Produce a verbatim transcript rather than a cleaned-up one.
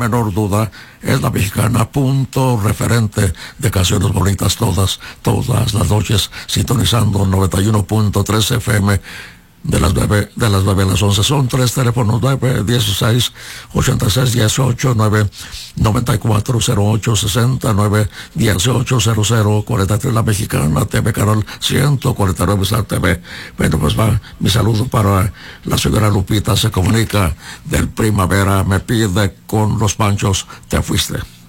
menor duda, es la mexicana, punto referente de canciones bonitas todas, todas las noches, sintonizando noventa y uno punto tres F M. De las nueve, de las nueve a las once. Son tres teléfonos: nueve dieciséis ochenta y seis dieciocho, nueve noventa y cuatro cero ocho sesenta, nueve dieciocho cero cero cuarenta y tres. La Mexicana T V, canal ciento cuarenta y nueve Star T V. Bueno, pues va mi saludo para la señora Lupita. Se comunica del Primavera, me pide con Los Panchos, Te Fuiste.